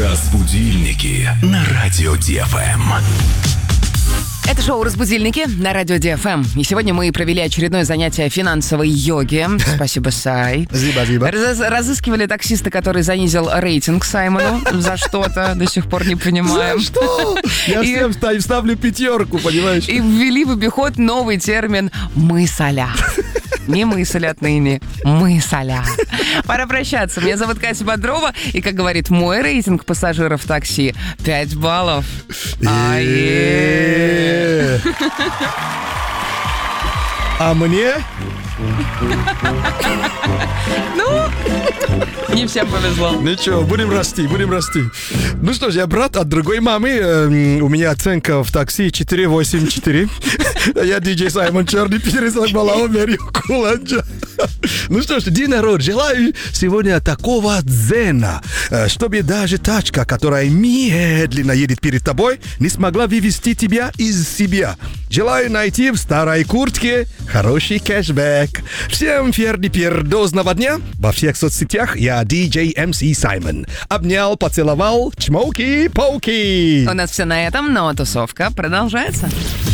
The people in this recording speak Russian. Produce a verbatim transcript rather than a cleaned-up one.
Разбудильники на радио Ди эф эм. Это шоу «Разбудильники» на радио Ди эф эм. И сегодня мы провели очередное занятие финансовой йоги. Спасибо, Сай. Спасибо. Раз- разыскивали таксиста, который занизил рейтинг Саймону за что-то. До сих пор не понимаем. За что? Я И- всем ставлю, ставлю пятерку, понимаешь? И ввели в обиход новый термин «мысаля». Не мысль отныне, мысаля. Пора прощаться. Меня зовут Катя Бодрова. И, как говорит мой рейтинг пассажиров такси, пять баллов. Ае. А мне? Ну, не всем повезло. Ничего, будем расти, будем расти. Ну что ж, я брат от другой мамы. Эм, у меня оценка в такси четыре восемь четыре. Я диджей Саймон Черный, пересок Балао, Мерью Куланджа. Ну что ж, день народ, желаю сегодня такого дзена, э, чтобы даже тачка, которая медленно едет перед тобой, не смогла вывести тебя из себя. Желаю найти в старой куртке хороший кэшбэк. Всем ферди-пердозного дня. Во всех соцсетях я диджей эм си Саймон. Обнял, поцеловал, чмоки-пауки. У нас все на этом, но тусовка продолжается.